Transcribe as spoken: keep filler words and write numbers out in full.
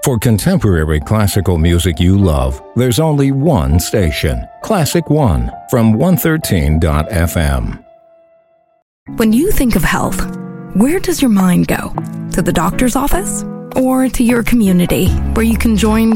For contemporary classical music you love, there's only one station, Classic One, from one thirteen dot f m. When you think of health, where does your mind go? To the doctor's office? Or to your community, where you can join